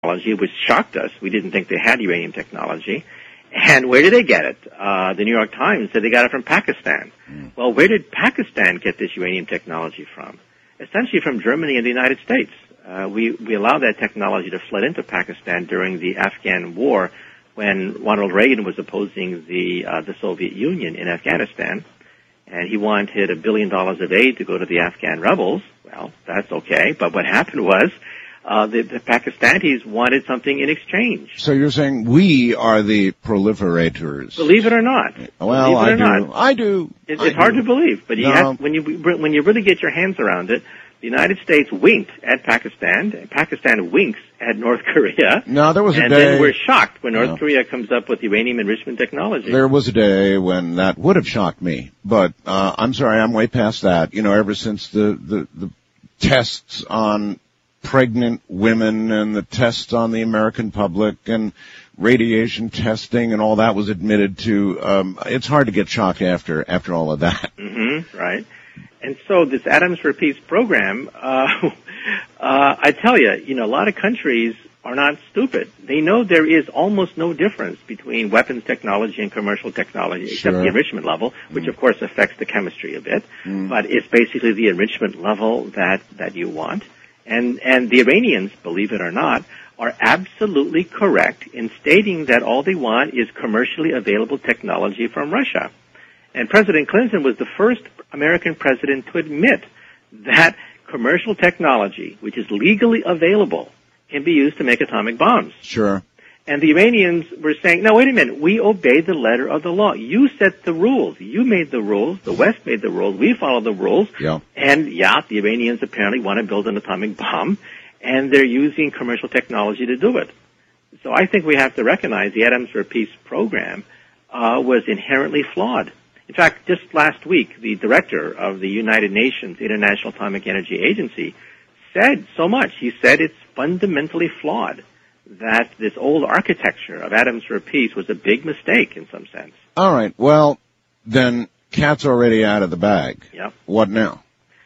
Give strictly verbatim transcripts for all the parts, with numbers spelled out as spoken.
technology, which shocked us. We didn't think they had uranium technology. And where did they get it? Uh, the New York Times said they got it from Pakistan. Mm. Well, where did Pakistan get this uranium technology from? Essentially from Germany and the United States. Uh, we, we allowed that technology to flood into Pakistan during the Afghan war when Ronald Reagan was opposing the, uh, the Soviet Union in Afghanistan. And he wanted a billion dollars of aid to go to the Afghan rebels. Well, that's okay. But what happened was, Uh, the, the Pakistanis wanted something in exchange. So you're saying we are the proliferators? Believe it or not. Well, I do. Not. I do. It, I it's do. hard to believe, but you no. have, when you when you really get your hands around it, the United States winked at Pakistan. And Pakistan winks at North Korea. No, there was a and day. And then we're shocked when North no. Korea comes up with uranium enrichment technology. There was a day when that would have shocked me, but uh, I'm sorry, I'm way past that. You know, ever since the the, the tests on pregnant women and the tests on the American public and radiation testing and all that was admitted to, um, it's hard to get shocked after after all of that. Mm-hmm, right. And so this Atoms for Peace program, uh, uh, I tell you, you know, a lot of countries are not stupid. They know there is almost no difference between weapons technology and commercial technology, except sure. the enrichment level, which mm. of course affects the chemistry a bit. Mm. But it's basically the enrichment level that, that you want. And, and the Iranians, believe it or not, are absolutely correct in stating that all they want is commercially available technology from Russia. And President Clinton was the first American president to admit that commercial technology, which is legally available, can be used to make atomic bombs. Sure. And the Iranians were saying, no, wait a minute, we obey the letter of the law. You set the rules. You made the rules. The West made the rules. We follow the rules. Yeah. And, yeah, the Iranians apparently want to build an atomic bomb, and they're using commercial technology to do it. So I think we have to recognize the Atoms for Peace program uh, was inherently flawed. In fact, just last week, the director of the United Nations International Atomic Energy Agency said so much. He said it's fundamentally flawed, that this old architecture of Atoms for Peace was a big mistake in some sense. All right. Well, then cat's already out of the bag. Yep. What now?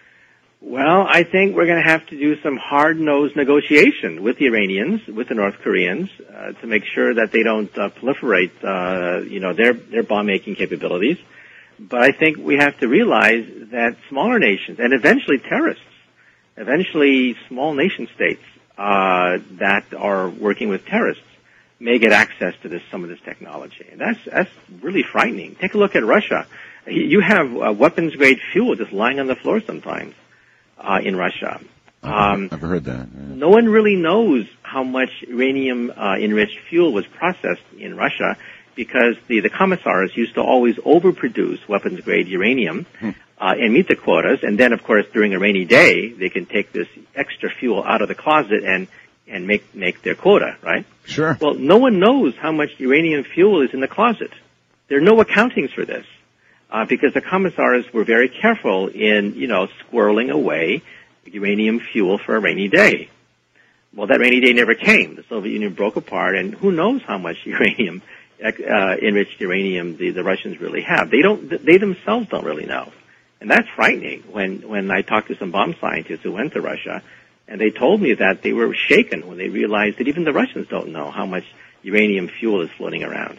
Well, I think we're going to have to do some hard-nosed negotiation with the Iranians, with the North Koreans, uh, to make sure that they don't uh, proliferate, uh, you know, their, their bomb-making capabilities. But I think we have to realize that smaller nations, and eventually terrorists, eventually small nation-states, Uh, that are working with terrorists may get access to this, some of this technology. And that's, that's really frightening. Take a look at Russia. You have uh, weapons-grade fuel just lying on the floor sometimes uh, in Russia. Um, I've heard that. Yeah. No one really knows how much uranium-enriched uh, fuel was processed in Russia because the, the commissars used to always overproduce weapons-grade uranium hmm. uh, and meet the quotas. And then, of course, during a rainy day, they can take this extra fuel out of the closet and, and make, make their quota, right? Sure. Well, no one knows how much uranium fuel is in the closet. There are no accountings for this uh, because the commissars were very careful in, you know, squirreling away uranium fuel for a rainy day. Well, that rainy day never came. The Soviet Union broke apart, and who knows how much uranium Uh, enriched uranium the, the Russians really have. They don't, they themselves don't really know. And that's frightening when, when I talked to some bomb scientists who went to Russia, and they told me that they were shaken when they realized that even the Russians don't know how much uranium fuel is floating around.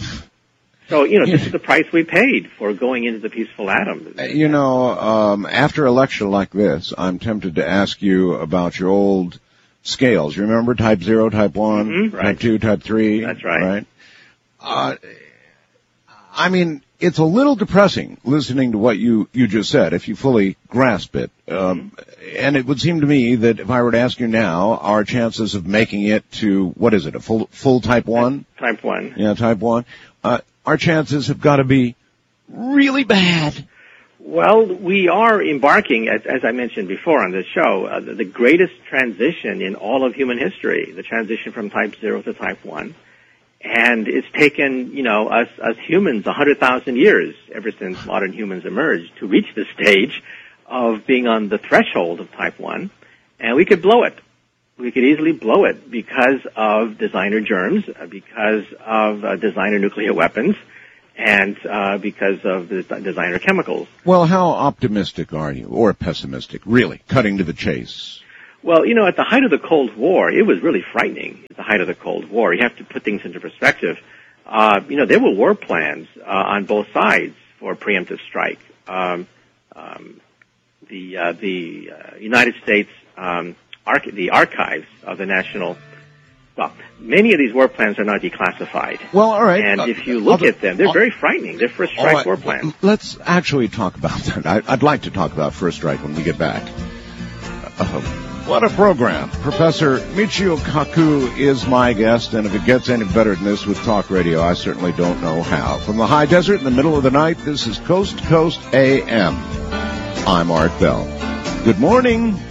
So, you know, this is the price we paid for going into the peaceful atom. You know, um, after a lecture like this, I'm tempted to ask you about your old scales. You remember type zero, type one, mm-hmm, right. type two, type three? That's right. Right? Uh, I mean, it's a little depressing listening to what you, you just said, if you fully grasp it. Um, and it would seem to me that if I were to ask you now, our chances of making it to, what is it, a full, full type one? Type one. Yeah, type one. Uh, our chances have got to be really bad. Well, we are embarking, as, as I mentioned before on this show, uh, the, the greatest transition in all of human history, the transition from type zero to type one. And it's taken, you know, us, us humans one hundred thousand years, ever since modern humans emerged, to reach the stage of being on the threshold of type one. And we could blow it. We could easily blow it because of designer germs, because of uh, designer nuclear weapons, and uh, because of the designer chemicals. Well, how optimistic are you, or pessimistic, really, cutting to the chase? Well, you know, at the height of the Cold War, it was really frightening. At the height of the Cold War, you have to put things into perspective. Uh, you know, there were war plans uh, on both sides for a preemptive strike. Um, um, the uh, the uh, United States um, arch- the archives of the National. Well, many of these war plans are not declassified. Well, all right. And uh, if you look I'll, at them, they're I'll, very frightening. They're first strike right. war plans. Let's actually talk about that. I, I'd like to talk about first strike when we get back. Uh, what a program. Professor Michio Kaku is my guest, and if it gets any better than this with talk radio, I certainly don't know how. From the high desert in the middle of the night, this is Coast to Coast A M. I'm Art Bell. Good morning.